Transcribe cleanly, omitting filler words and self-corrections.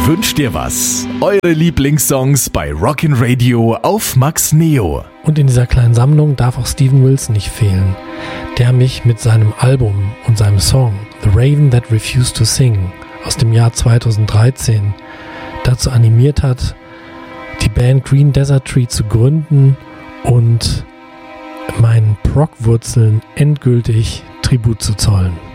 Wünsch dir was? Eure Lieblingssongs bei Rockin' Radio auf Max Neo. Und in dieser kleinen Sammlung darf auch Steven Wilson nicht fehlen, der mich mit seinem Album und seinem Song The Raven That Refused to Sing aus dem Jahr 2013 dazu animiert hat, die Band Green Desert Tree zu gründen und meinen Prog-Wurzeln endgültig Tribut zu zollen.